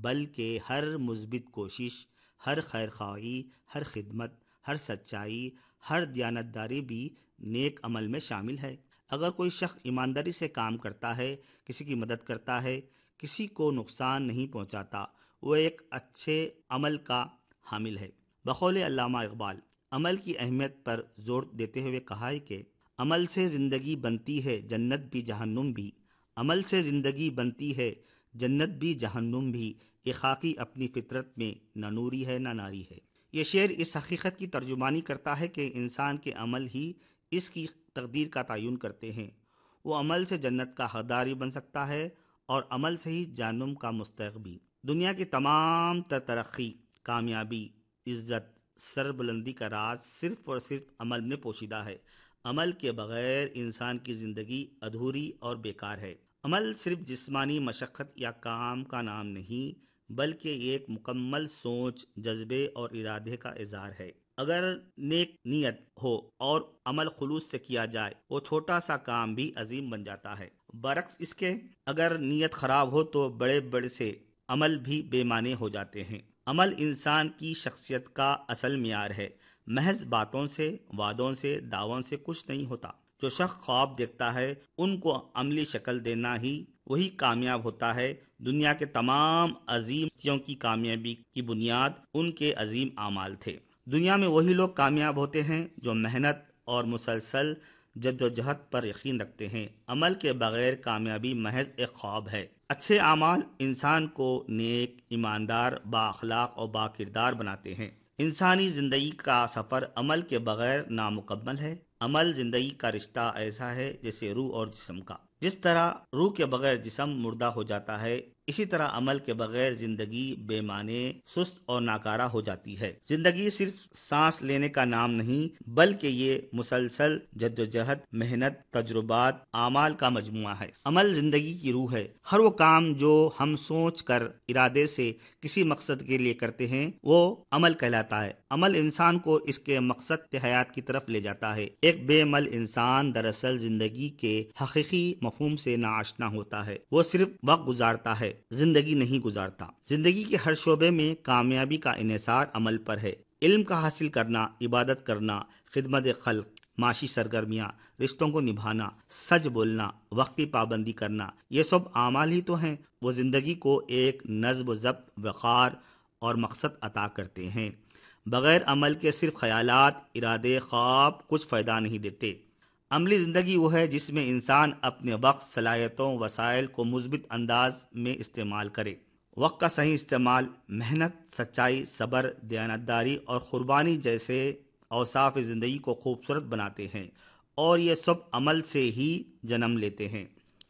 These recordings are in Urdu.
بلکہ ہر مثبت کوشش، ہر خیر خواہی، ہر خدمت، ہر سچائی، ہر دیانتداری بھی نیک عمل میں شامل ہے۔ اگر کوئی شخص ایمانداری سے کام کرتا ہے، کسی کی مدد کرتا ہے، کسی کو نقصان نہیں پہنچاتا، وہ ایک اچھے عمل کا حامل ہے۔ بقول علامہ اقبال، عمل کی اہمیت پر زور دیتے ہوئے کہا ہے کہ عمل سے زندگی بنتی ہے جنت بھی جہنم بھی، عمل سے زندگی بنتی ہے جنت بھی جہنم بھی، یہ خاکی اپنی فطرت میں نہ نوری ہے نہ ناری ہے۔ یہ شعر اس حقیقت کی ترجمانی کرتا ہے کہ انسان کے عمل ہی اس کی تقدیر کا تعین کرتے ہیں۔ وہ عمل سے جنت کا حقدار بھی بن سکتا ہے اور عمل سے ہی جہنم کا مستحق بھی۔ دنیا کی تمام ترقی، کامیابی، عزت، سربلندی کا راز صرف اور صرف عمل میں پوشیدہ ہے۔ عمل کے بغیر انسان کی زندگی ادھوری اور بیکار ہے۔ عمل صرف جسمانی مشقت یا کام کا نام نہیں، بلکہ ایک مکمل سوچ، جذبے اور ارادے کا اظہار ہے۔ اگر نیک نیت ہو اور عمل خلوص سے کیا جائے، وہ چھوٹا سا کام بھی عظیم بن جاتا ہے۔ برعکس اس کے اگر نیت خراب ہو تو بڑے بڑے سے عمل بھی بے معنی ہو جاتے ہیں۔ عمل انسان کی شخصیت کا اصل معیار ہے۔ محض باتوں سے، وعدوں سے، دعووں سے کچھ نہیں ہوتا۔ جو شخص خواب دیکھتا ہے ان کو عملی شکل دینا ہی وہی کامیاب ہوتا ہے۔ دنیا کے تمام عظیم چیزوں کی کامیابی کی بنیاد ان کے عظیم اعمال تھے۔ دنیا میں وہی لوگ کامیاب ہوتے ہیں جو محنت اور مسلسل جدوجہد پر یقین رکھتے ہیں۔ عمل کے بغیر کامیابی محض ایک خواب ہے۔ اچھے اعمال انسان کو نیک، ایماندار، با اخلاق اور با کردار بناتے ہیں۔ انسانی زندگی کا سفر عمل کے بغیر نامکمل ہے۔ عمل زندگی کا رشتہ ایسا ہے جیسے روح اور جسم کا۔ جس طرح روح کے بغیر جسم مردہ ہو جاتا ہے، اسی طرح عمل کے بغیر زندگی بے معنی، سست اور ناکارہ ہو جاتی ہے۔ زندگی صرف سانس لینے کا نام نہیں، بلکہ یہ مسلسل جدوجہد، محنت، تجربات، اعمال کا مجموعہ ہے۔ عمل زندگی کی روح ہے۔ ہر وہ کام جو ہم سوچ کر، ارادے سے کسی مقصد کے لیے کرتے ہیں، وہ عمل کہلاتا ہے۔ عمل انسان کو اس کے مقصد حیات کی طرف لے جاتا ہے۔ ایک بے عمل انسان دراصل زندگی کے حقیقی مفہوم سے ناآشنا ہوتا ہے۔ وہ صرف وقت گزارتا ہے، زندگی نہیں گزارتا۔ زندگی کے ہر شعبے میں کامیابی کا انحصار عمل پر ہے۔ علم کا حاصل کرنا، عبادت کرنا، خدمت خلق، معاشی سرگرمیاں، رشتوں کو نبھانا، سچ بولنا، وقت کی پابندی کرنا، یہ سب اعمال ہی تو ہیں۔ وہ زندگی کو ایک نظم و ضبط، وقار اور مقصد عطا کرتے ہیں۔ بغیر عمل کے صرف خیالات، ارادے، خواب کچھ فائدہ نہیں دیتے۔ عملی زندگی وہ ہے جس میں انسان اپنے وقت، صلاحیتوں، وسائل کو مثبت انداز میں استعمال کرے۔ وقت کا صحیح استعمال محنت، سچائی، صبر، دیانتداری اور قربانی جیسے اوصاف زندگی کو خوبصورت بناتے ہیں، اور یہ سب عمل سے ہی جنم لیتے ہیں۔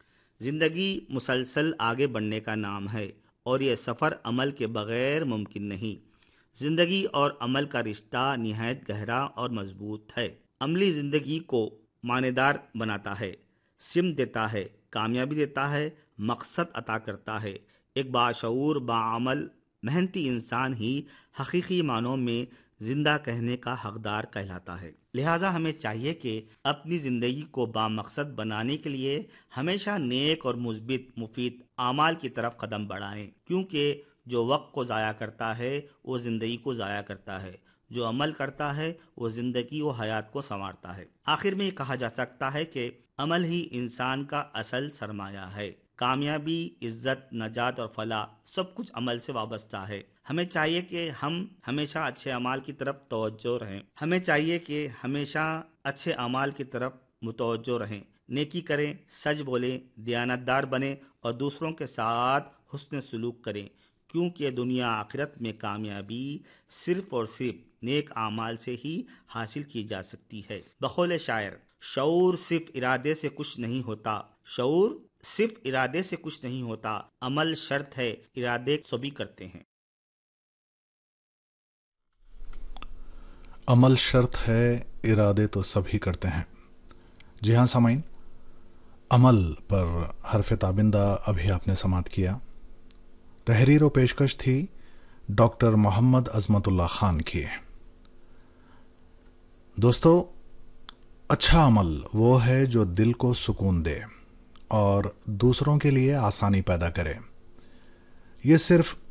زندگی مسلسل آگے بڑھنے کا نام ہے، اور یہ سفر عمل کے بغیر ممکن نہیں۔ زندگی اور عمل کا رشتہ نہایت گہرا اور مضبوط ہے۔ عملی زندگی کو معنیدار بناتا ہے، سمت دیتا ہے، کامیابی دیتا ہے، مقصد عطا کرتا ہے۔ ایک باشعور، باعمل، محنتی انسان ہی حقیقی معنوں میں زندہ کہنے کا حقدار کہلاتا ہے۔ لہٰذا ہمیں چاہیے کہ اپنی زندگی کو بامقصد بنانے کے لیے ہمیشہ نیک اور مثبت، مفید اعمال کی طرف قدم بڑھائیں، کیونکہ جو وقت کو ضائع کرتا ہے وہ زندگی کو ضائع کرتا ہے، جو عمل کرتا ہے وہ زندگی و حیات کو سنوارتا ہے۔ آخر میں یہ کہا جا سکتا ہے کہ عمل ہی انسان کا اصل سرمایہ ہے۔ کامیابی، عزت، نجات اور فلاح سب کچھ عمل سے وابستہ ہے۔ ہمیں چاہیے کہ ہم ہمیشہ اچھے اعمال کی طرف متوجہ رہیں، نیکی کریں، سچ بولیں، دیانتدار بنیں اور دوسروں کے ساتھ حسن سلوک کریں، کیونکہ دنیا آخرت میں کامیابی صرف اور صرف نیک اعمال سے ہی حاصل کی جا سکتی ہے۔ بقول شاعر، شعور صرف ارادے سے کچھ نہیں ہوتا، عمل شرط ہے، ارادے سبھی کرتے ہیں۔ عمل شرط ہے، ارادے تو سبھی کرتے ہیں۔ جی ہاں سامعین، عمل پر حرف تابندہ ابھی آپ نے سماعت کیا۔ تحریر و پیشکش تھی ڈاکٹر محمد عظمت اللہ خان کی۔ دوستو، اچھا عمل وہ ہے جو دل کو سکون دے اور دوسروں کے لیے آسانی پیدا کرے۔ یہ صرف